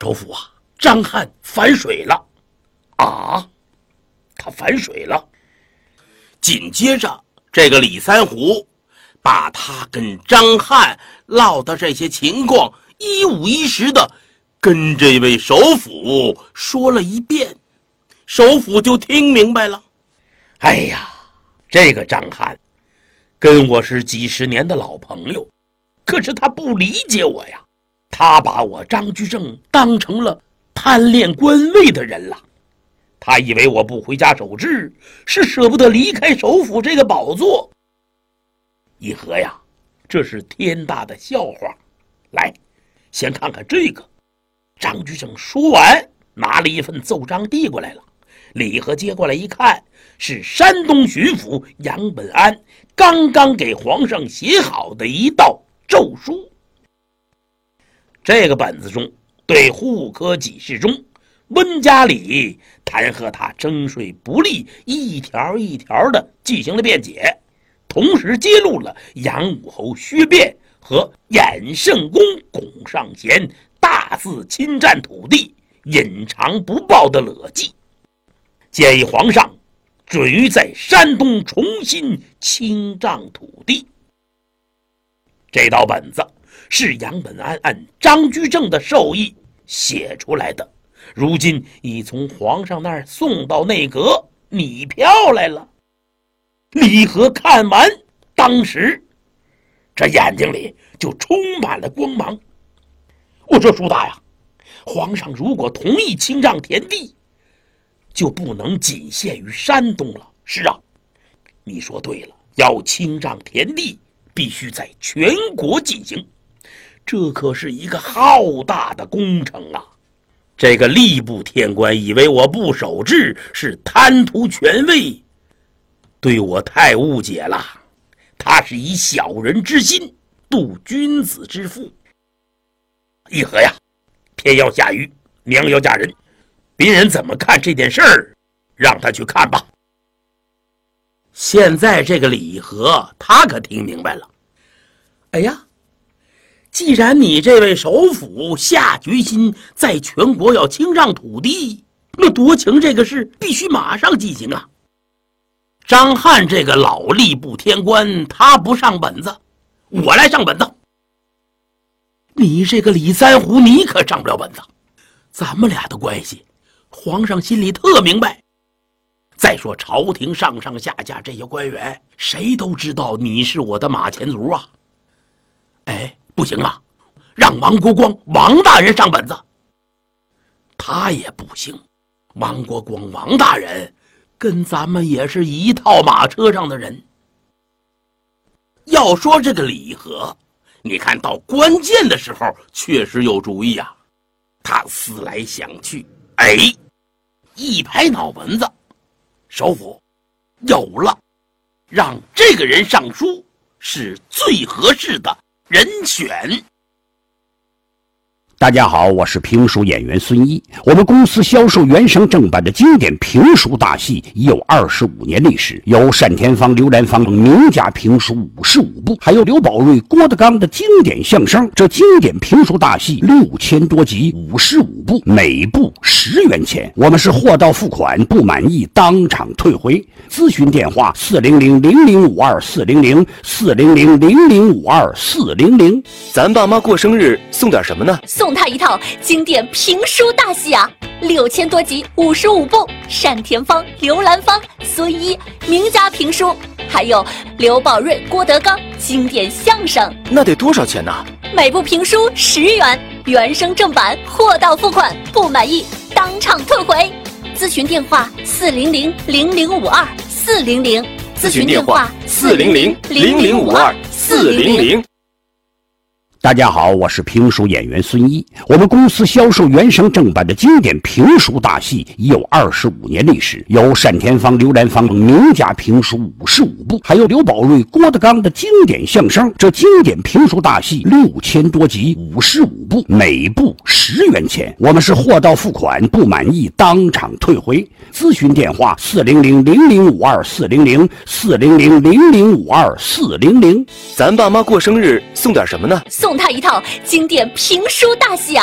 首府啊，张翰反水了。啊，他反水了。紧接着，这个李三虎把他跟张翰唠的这些情况一五一十的跟这位首府说了一遍，首府就听明白了。哎呀，这个张翰跟我是几十年的老朋友，可是他不理解我呀，他把我张居正当成了贪恋官位的人了。他以为我不回家守制是舍不得离开首府这个宝座。一和呀，这是天大的笑话。来，先看看这个。张居正说完，拿了一份奏章递过来了。李和接过来一看，是山东巡抚杨本安刚刚给皇上写好的一道奏书。这个本子中对户科给事中温家里弹劾他征税不利一条一条的进行了辩解，同时揭露了杨武侯薛辩和衍圣公龚尚贤大肆侵占土地隐藏不报的勒记，建议皇上准于在山东重新清账土地。这道本子是杨本安按张居正的授意写出来的，如今已从皇上那儿送到内阁拟票来了。李和看完，当时这眼睛里就充满了光芒。我说苏大呀，皇上如果同意清账田地，就不能仅限于山东了。是啊，你说对了，要清账田地必须在全国进行，这可是一个浩大的工程啊。这个吏部天官以为我不守制是贪图权位，对我太误解了。他是以小人之心度君子之腹。一和呀，天要下雨，娘要嫁人，别人怎么看这件事儿，让他去看吧。现在这个李和他可听明白了。哎呀，既然你这位首辅下决心在全国要清账土地，那夺情这个事必须马上进行啊。张翰这个老吏部天官他不上本子，我来上本子。你这个李三虎你可上不了本子，咱们俩的关系皇上心里特明白。再说朝廷上上下下这些官员谁都知道你是我的马前卒啊。哎，不行啊，让王国光王大人上本子。他也不行，王国光王大人跟咱们也是一套马车上的人。要说这个李和，你看到关键的时候确实有主意啊。他思来想去，哎，一拍脑门子，首辅有了，让这个人上书是最合适的人选。 大家好，我是评书演员孙一。我们公司销售原声正版的经典评书大戏已有25年历史，有单田芳、刘兰芳名家评书55部，还有刘宝瑞、郭德纲的经典相声。这经典评书大戏6000多集，55部，每部10元钱。我们是货到付款，不满意当场退回。咨询电话400-0052-400，400-0052-400。 咱爸妈过生日送点什么呢？ 送他一套经典评书大戏啊，6000多集，55部，单田芳、刘兰芳、孙一名家评书，还有刘宝瑞、郭德纲经典相声。 那得多少钱呢？ 每部评书10元，原声正版，货到付款，不满意当场退回。咨询电话400-0052-400， 咨询电话400-0052-400。 大家好，我是评书演员孙一。我们公司销售原声正版的经典评书大戏已有25年历史，有单田芳、刘兰芳名家评书55部，还有刘宝瑞、郭德纲的经典相声。这经典评书大戏6000多集，55部，每部10元钱。我们是货到付款，不满意当场退回。咨询电话400-0052-400， 400-0052-400。 咱爸妈过生日送点什么呢？ 送他一套经典评书大戏啊